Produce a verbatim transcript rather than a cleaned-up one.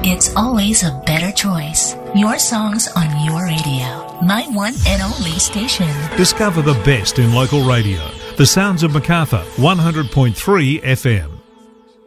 It's always a better choice. Your songs on your radio. My one and only station. Discover the best in local radio. The Sounds of Macarthur, one hundred point three F M.